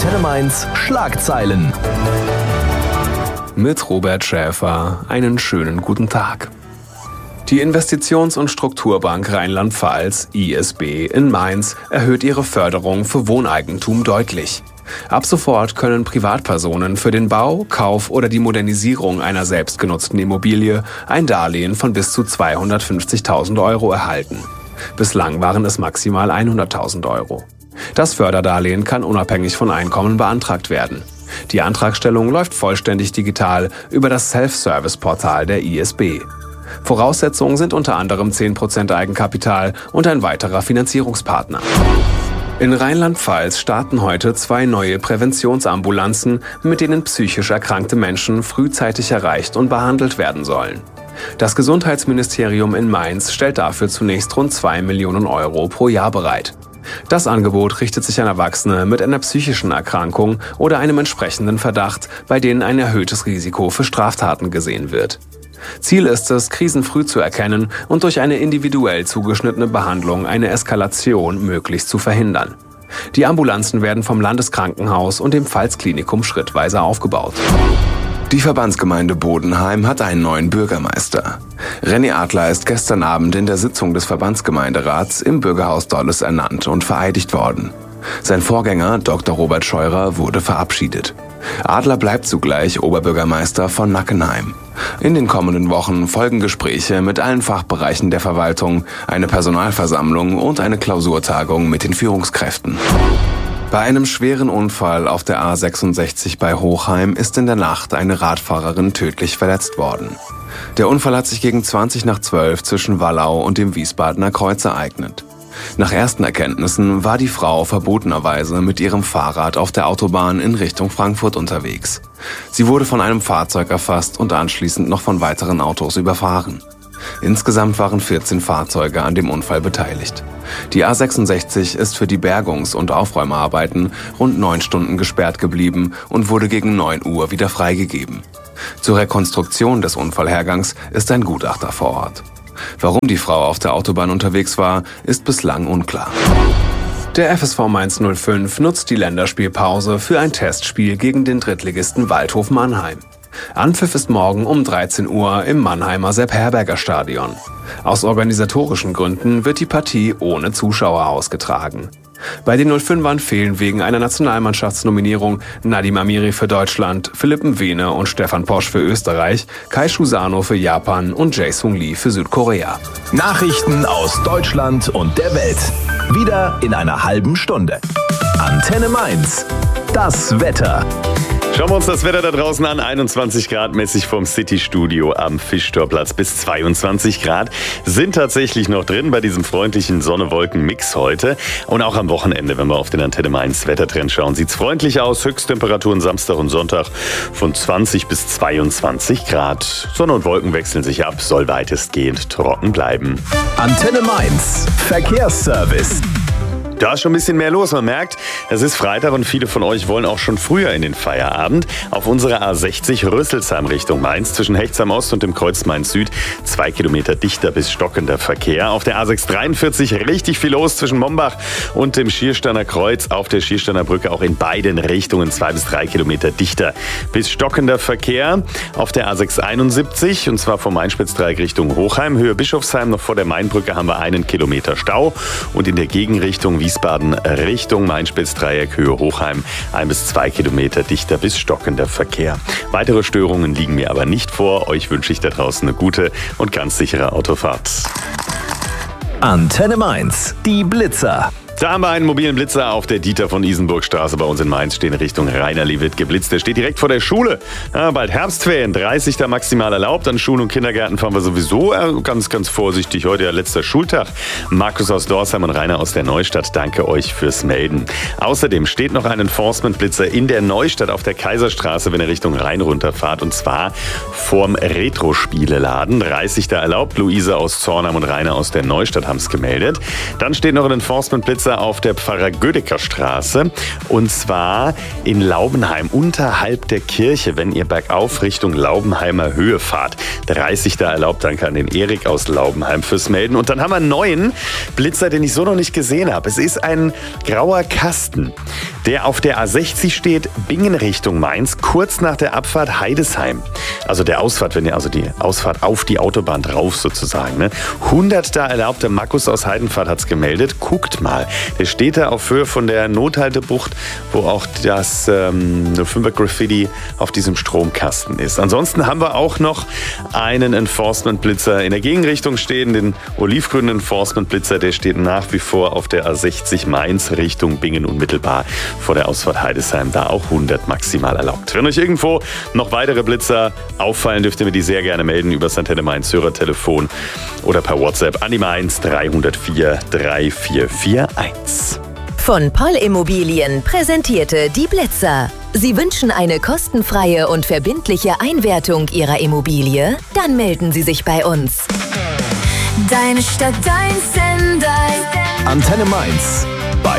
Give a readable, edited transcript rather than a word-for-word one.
Antenne Mainz Schlagzeilen. Mit Robert Schäfer einen schönen guten Tag. Die Investitions- und Strukturbank Rheinland-Pfalz, ISB, in Mainz erhöht ihre Förderung für Wohneigentum deutlich. Ab sofort können Privatpersonen für den Bau, Kauf oder die Modernisierung einer selbstgenutzten Immobilie ein Darlehen von bis zu 250.000 € erhalten. Bislang waren es maximal 100.000 €. Das Förderdarlehen kann unabhängig von Einkommen beantragt werden. Die Antragstellung läuft vollständig digital über das Self-Service-Portal der ISB. Voraussetzungen sind unter anderem 10% Eigenkapital und ein weiterer Finanzierungspartner. In Rheinland-Pfalz starten heute 2 neue Präventionsambulanzen, mit denen psychisch erkrankte Menschen frühzeitig erreicht und behandelt werden sollen. Das Gesundheitsministerium in Mainz stellt dafür zunächst rund 2 Millionen € pro Jahr bereit. Das Angebot richtet sich an Erwachsene mit einer psychischen Erkrankung oder einem entsprechenden Verdacht, bei denen ein erhöhtes Risiko für Straftaten gesehen wird. Ziel ist es, Krisen früh zu erkennen und durch eine individuell zugeschnittene Behandlung eine Eskalation möglichst zu verhindern. Die Ambulanzen werden vom Landeskrankenhaus und dem Pfalzklinikum schrittweise aufgebaut. Die Verbandsgemeinde Bodenheim hat einen neuen Bürgermeister. René Adler ist gestern Abend in der Sitzung des Verbandsgemeinderats im Bürgerhaus Dolles ernannt und vereidigt worden. Sein Vorgänger, Dr. Robert Scheurer, wurde verabschiedet. Adler bleibt zugleich Oberbürgermeister von Nackenheim. In den kommenden Wochen folgen Gespräche mit allen Fachbereichen der Verwaltung, eine Personalversammlung und eine Klausurtagung mit den Führungskräften. Bei einem schweren Unfall auf der A66 bei Hochheim ist in der Nacht eine Radfahrerin tödlich verletzt worden. Der Unfall hat sich gegen 11:20 zwischen Wallau und dem Wiesbadener Kreuz ereignet. Nach ersten Erkenntnissen war die Frau verbotenerweise mit ihrem Fahrrad auf der Autobahn in Richtung Frankfurt unterwegs. Sie wurde von einem Fahrzeug erfasst und anschließend noch von weiteren Autos überfahren. Insgesamt waren 14 Fahrzeuge an dem Unfall beteiligt. Die A66 ist für die Bergungs- und Aufräumarbeiten rund 9 Stunden gesperrt geblieben und wurde gegen 9 Uhr wieder freigegeben. Zur Rekonstruktion des Unfallhergangs ist ein Gutachter vor Ort. Warum die Frau auf der Autobahn unterwegs war, ist bislang unklar. Der FSV Mainz 05 nutzt die Länderspielpause für ein Testspiel gegen den Drittligisten Waldhof Mannheim. Anpfiff ist morgen um 13 Uhr im Mannheimer Sepp-Herberger-Stadion. Aus organisatorischen Gründen wird die Partie ohne Zuschauer ausgetragen. Bei den 05ern fehlen wegen einer Nationalmannschaftsnominierung Nadim Amiri für Deutschland, Philipp Mwene und Stefan Posch für Österreich, Kai Shusano für Japan und Jae-Sung Lee für Südkorea. Nachrichten aus Deutschland und der Welt. Wieder in einer halben Stunde. Antenne Mainz. Das Wetter. Schauen wir uns das Wetter da draußen an. 21 Grad mäßig vom City-Studio am Fischtorplatz bis 22 Grad sind tatsächlich noch drin bei diesem freundlichen Sonne-Wolken-Mix heute. Und auch am Wochenende, wenn wir auf den Antenne Mainz Wettertrend schauen, sieht es freundlich aus. Höchsttemperaturen Samstag und Sonntag von 20 bis 22 Grad. Sonne und Wolken wechseln sich ab, soll weitestgehend trocken bleiben. Antenne Mainz. Verkehrsservice. Da ist schon ein bisschen mehr los. Man merkt, es ist Freitag und viele von euch wollen auch schon früher in den Feierabend. Auf unserer A60 Rüsselsheim Richtung Mainz zwischen Hechtsheim Ost und dem Kreuz Mainz Süd 2 Kilometer dichter bis stockender Verkehr. Auf der A643 richtig viel los zwischen Mombach und dem Schiersteiner Kreuz. Auf der Schiersteiner Brücke auch in beiden Richtungen 2 bis 3 Kilometer dichter bis stockender Verkehr. Auf der A671 und zwar vom Mainspitzdreieck Richtung Hochheim, Höhe Bischofsheim, noch vor der Mainbrücke haben wir 1 Kilometer Stau. Und in der Gegenrichtung Wiesbaden Richtung Mainspitzdreieck, Höhe Hochheim, 1 bis 2 Kilometer dichter bis stockender Verkehr. Weitere Störungen liegen mir aber nicht vor. Euch wünsche ich da draußen eine gute und ganz sichere Autofahrt. Antenne Mainz. Die Blitzer. Da haben wir einen mobilen Blitzer auf der Dieter-von-Isenburg-Straße bei uns in Mainz stehen, Richtung Rainerli wird geblitzt. Der steht direkt vor der Schule. Ja, bald Herbstferien, 30 da maximal erlaubt. An Schulen und Kindergärten fahren wir sowieso ganz vorsichtig. Heute ja letzter Schultag. Markus aus Dorsheim und Rainer aus der Neustadt, danke euch fürs Melden. Außerdem steht noch ein Enforcement-Blitzer in der Neustadt auf der Kaiserstraße, wenn ihr Richtung Rhein runterfahrt. Und zwar vorm Retro-Spieleladen. 30 da erlaubt. Luise aus Zornheim und Rainer aus der Neustadt haben es gemeldet. Dann steht noch ein Enforcement-Blitzer auf der Pfarrer-Gödecker-Straße und zwar in Laubenheim unterhalb der Kirche, wenn ihr bergauf Richtung Laubenheimer Höhe fahrt. 30 da erlaubt, danke an den Erik aus Laubenheim fürs Melden. Und dann haben wir einen neuen Blitzer, den ich so noch nicht gesehen habe. Es ist ein grauer Kasten der auf der A60 steht, Bingen Richtung Mainz, kurz nach der Abfahrt Heidesheim. Also der Ausfahrt, die Ausfahrt auf die Autobahn drauf sozusagen. Ne? 100 da erlaubte Markus aus Heidenfahrt hat's gemeldet. Guckt mal, der steht da auf Höhe von der Nothaltebucht, wo auch das 05er Graffiti auf diesem Stromkasten ist. Ansonsten haben wir auch noch einen Enforcement-Blitzer in der Gegenrichtung stehen, den olivgrünen Enforcement-Blitzer, der steht nach wie vor auf der A60 Mainz Richtung Bingen unmittelbar vor der Ausfahrt Heidesheim, da auch 100 maximal erlaubt. Wenn euch irgendwo noch weitere Blitzer auffallen, dürft ihr mir die sehr gerne melden über das Antenne Mainz Hörertelefon oder per WhatsApp an die Mainz 304 3441. Von Poll Immobilien präsentierte die Blitzer. Sie wünschen eine kostenfreie und verbindliche Einwertung Ihrer Immobilie? Dann melden Sie sich bei uns. Deine Stadt, dein Sender. Antenne Mainz.